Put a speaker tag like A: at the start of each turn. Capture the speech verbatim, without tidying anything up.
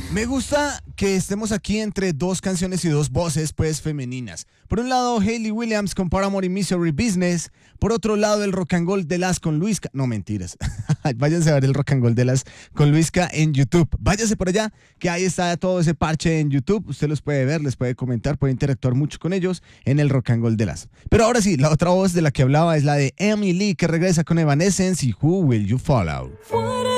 A: Me gusta que estemos aquí entre dos canciones y dos voces, pues, femeninas. Por un lado, Hayley Williams con Paramore y Misery Business. Por otro lado, el Rock and Roll de las con Luisca. No, mentiras. Váyanse a ver el Rock and Roll de las con Luisca en YouTube. Váyanse por allá, que ahí está todo ese parche en YouTube. Usted los puede ver, les puede comentar, puede interactuar mucho con ellos en el Rock and Roll de las. Pero ahora sí, la otra voz de la que hablaba es la de Emily Lee, que regresa con Evanescence y Who Will You Follow.